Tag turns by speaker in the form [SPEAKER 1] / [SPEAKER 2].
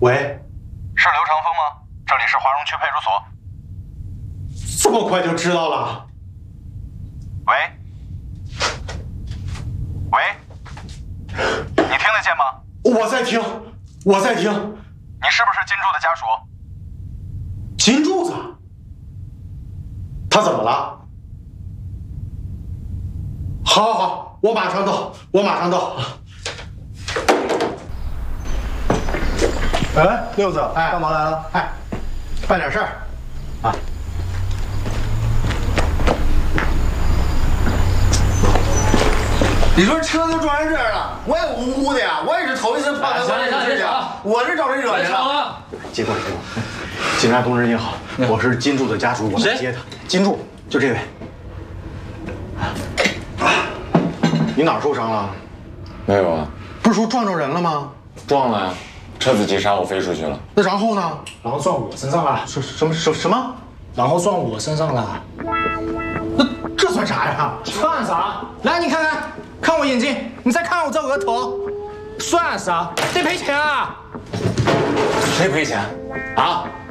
[SPEAKER 1] 喂，
[SPEAKER 2] 是刘长风吗？这里是华容区派出所。
[SPEAKER 1] 这么快就知道了？
[SPEAKER 2] 喂，喂，你听得见吗？
[SPEAKER 1] 我在听，我在听。
[SPEAKER 2] 你是不是金柱的家属？
[SPEAKER 1] 金柱子，他怎么了？好，好，好，我马上到，我马上到。
[SPEAKER 3] 哎，六子，哎，干嘛来了？
[SPEAKER 1] 哎，办点事儿，啊。
[SPEAKER 3] 你说车都撞成这样了，我也无辜的呀，我也是头一次碰到这种事情，我是找谁惹去了？
[SPEAKER 1] 接过来，警察同志你好，我是金柱的家属，我来接他。金柱，就这位。你哪儿受伤了？
[SPEAKER 4] 没有啊，
[SPEAKER 1] 不是说撞着人了吗？
[SPEAKER 4] 撞了呀，车子急刹，我飞出去了。
[SPEAKER 1] 那然后呢？
[SPEAKER 3] 然后撞我身上了。
[SPEAKER 1] 什么？
[SPEAKER 3] 然后撞我身上了。
[SPEAKER 1] 那这算啥呀？
[SPEAKER 3] 算啥？来，你看看，看我眼睛，你再看我这额头，算啥？得赔钱啊！
[SPEAKER 4] 谁赔钱？啊？